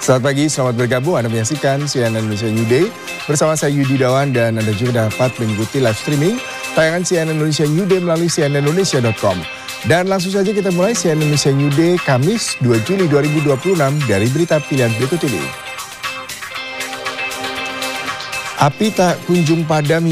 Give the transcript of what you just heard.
Selamat pagi, selamat bergabung. Anda menyaksikan CNN Indonesia New Day bersama saya Yudi Dawan dan Anda juga dapat mengikuti live streaming tayangan CNN Indonesia New Day melalui cnnindonesia.com. Dan langsung saja kita mulai CNN Indonesia New Day Kamis 2 Juli 2026 dari berita pilihan berikut ini. Api tak kunjung padam